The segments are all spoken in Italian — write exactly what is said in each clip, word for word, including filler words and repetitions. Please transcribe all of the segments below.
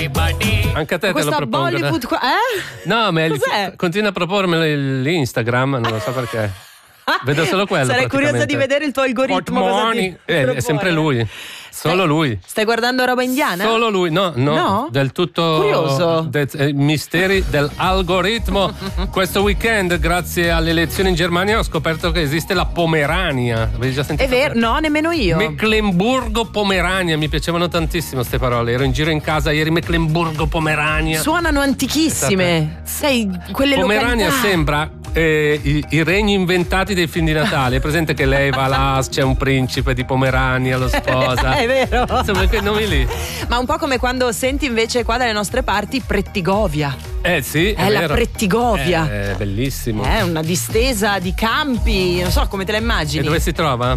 Anche a te te lo propongo. Bollywood qua- eh? No, ma Cos'è? continua a propormelo l'Instagram, non lo so perché. Vedo solo quello. Sarei curiosa di vedere il tuo algoritmo. Cosa ti eh, è sempre lui. Solo lui. Stai guardando roba indiana? Solo lui, no, no, No? del tutto Curioso. de- eh, misteri dell'algoritmo. Questo weekend, grazie alle elezioni in Germania, ho scoperto che esiste la Pomerania. Avevi già sentito? È vero? No, nemmeno io. Mecklenburgo-Pomerania, mi piacevano tantissimo queste parole. Ero in giro in casa ieri, Mecklenburgo-Pomerania. Suonano antichissime. Sai, quelle Pomerania località. sembra eh, i, i regni inventati dei film di Natale. È presente che lei va là, c'è un principe di Pomerania, lo sposa. È vero. Insomma, quei nomi lì. Ma un po' come quando senti invece qua dalle nostre parti Prettigovia. Eh sì, è, È la vero. Prettigovia. È bellissimo. È una distesa di campi, non so come te la immagini. E dove si trova?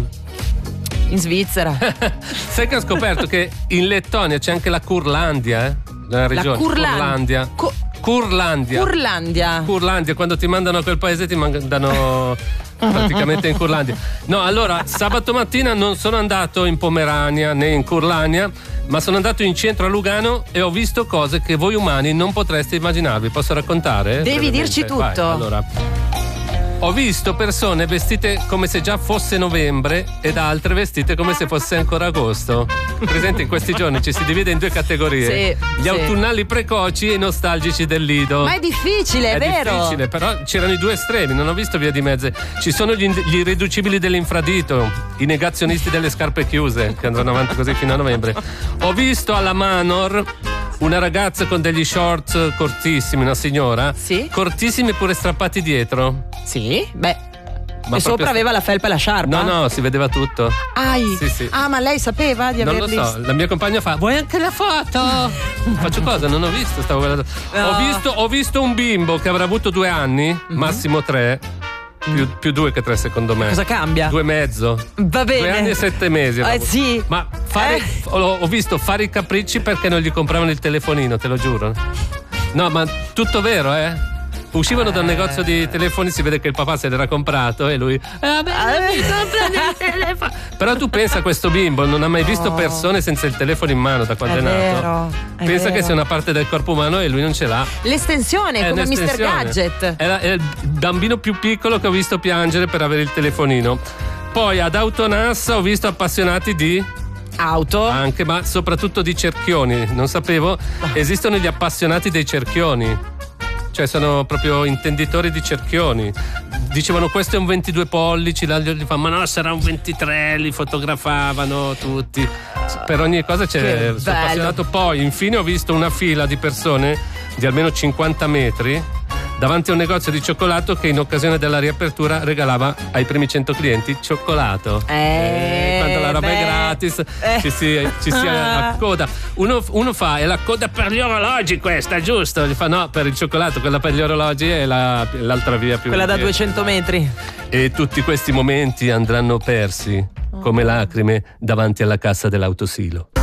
In Svizzera. Sai che ho scoperto che in Lettonia c'è anche la Curlandia, eh? La regione. Curlan- Curlandia. Cu- Curlandia. Curlandia. Curlandia, quando ti mandano a quel paese ti mandano praticamente in Curlandia. No, allora, sabato mattina non sono andato in Pomerania né in Curlania, ma sono andato in centro a Lugano e ho visto cose che voi umani non potreste immaginarvi. Posso raccontare? Devi brevemente? dirci tutto. Vai, allora. Ho visto persone vestite come se già fosse novembre ed altre vestite come se fosse ancora agosto. Presente, in questi giorni ci si divide in due categorie: Sì, gli sì. autunnali precoci e i nostalgici del Lido. Ma è difficile, è, È vero. difficile, però c'erano i due estremi, non ho visto via di mezzo. Ci sono gli, gli irriducibili dell'infradito, i negazionisti delle scarpe chiuse, che andranno avanti così fino a novembre. Ho visto alla Manor una ragazza con degli shorts cortissimi, una signora, Sì. cortissimi pure strappati dietro. Sì, beh. Ma e sopra proprio- aveva la felpa e la sciarpa? No, no, si vedeva tutto. Ai. Sì, sì. Ah, ma lei sapeva di Non lo averli? so, la mia compagna fa: vuoi anche la foto? Faccio cosa? Non ho visto, stavo guardando. No. Ho visto, ho visto un bimbo che avrà avuto due anni, massimo tre. Più, più due che tre secondo me. Cosa cambia? Due e mezzo. Va bene. Due anni e sette mesi. Eh sì. Ma fare, Eh. ho, ho visto fare i capricci perché non gli compravano il telefonino, te lo giuro. No, ma tutto vero, eh? Uscivano dal negozio di telefoni, si vede che il papà se l'era comprato e lui: eh, vabbè, mi comprano il telefono. Però tu pensa a questo bimbo, non ha mai visto persone senza il telefono in mano da quando è, È nato. vero, è Pensa vero. che sia una parte del corpo umano e lui non ce l'ha. L'estensione, È come mister un'estensione. Gadget. Era, è il bambino più piccolo che ho visto piangere per avere il telefonino. Poi ad Autonassa ho visto appassionati di Auto. anche, ma soprattutto di cerchioni. Non sapevo, esistono gli appassionati dei cerchioni. Cioè sono proprio intenditori di cerchioni. Dicevano questo è un ventidue pollici, l'altro gli fa ma no sarà un ventitré, li fotografavano tutti. Per ogni cosa c'è, Che sono bello. appassionato. Poi infine ho visto una fila di persone di almeno cinquanta metri davanti a un negozio di cioccolato che in occasione della riapertura regalava ai primi cento clienti cioccolato. Eh, quando la roba beh. è gratis Eh. ci si, ci si accoda. Uno, uno fa è la coda per gli orologi questa, giusto? Gli fa no, per il cioccolato, quella per gli orologi è la- l'altra via più Quella da indietro. duecento metri. E tutti questi momenti andranno persi come lacrime davanti alla cassa dell'autosilo.